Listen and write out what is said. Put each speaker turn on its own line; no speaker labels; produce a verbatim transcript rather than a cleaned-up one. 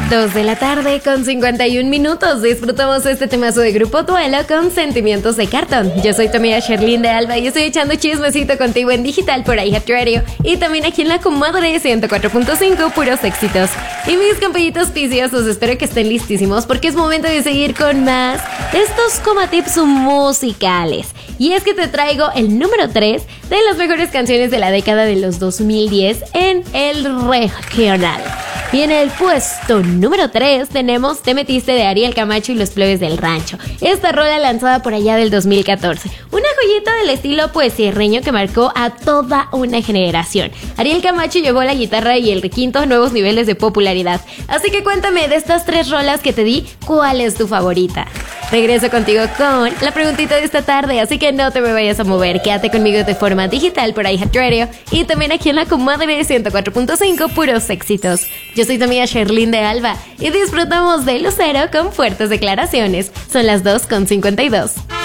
dos de la tarde con cincuenta y un minutos. Disfrutamos este temazo de Grupo Duelo con Sentimientos de Cartón. Yo soy tu amiga Sherlyn de Alba y estoy echando chismecito contigo en digital por iHeartRadio y también aquí en la comadre ciento cuatro punto cinco, puros éxitos. Y mis compañitos piciosos, espero que estén listísimos porque es momento de seguir con más de estos coma tips musicales. Y es que te traigo el número tres de las mejores canciones de la década de los dos mil diez en el regional. Y en el puesto número tres tenemos Te Metiste de Ariel Camacho y los Plebes del Rancho. Esta rola lanzada por allá del dos mil catorce. Una joyita del estilo pues sierreño que marcó a toda una generación. Ariel Camacho llevó la guitarra y el requinto a nuevos niveles de popularidad. Así que cuéntame de estas tres rolas que te di, ¿cuál es tu favorita? Regreso contigo con la preguntita de esta tarde, así que no te me vayas a mover. Quédate conmigo de forma digital por iHeartRadio y también aquí en la comadre ciento cuatro punto cinco, puros éxitos. Yo soy tu amiga Sherlyn de Alba y disfrutamos de Lucero con fuertes declaraciones. Son las dos con cincuenta y dos.